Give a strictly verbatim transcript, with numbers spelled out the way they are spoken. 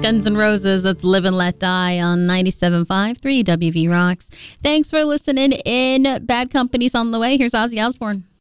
Guns N' Roses. That's Live and Let Die on ninety-seven point five, three W V Rocks. Thanks for listening in. Bad Company's on the way. Here's Ozzy Osbourne.